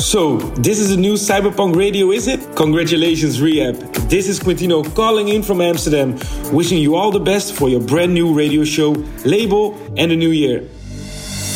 So, this is a new Cyberpunk radio, is it? Congratulations, Rehab. This is Quintino calling in from Amsterdam, wishing you all the best for your brand new radio show, label, and the new year.